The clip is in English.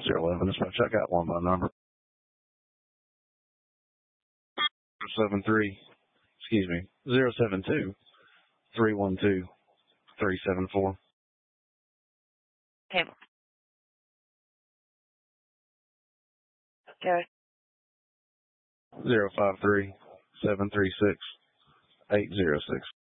011 dispatch. I got one by number. 072-312-374. Okay. Go. 053-736-806.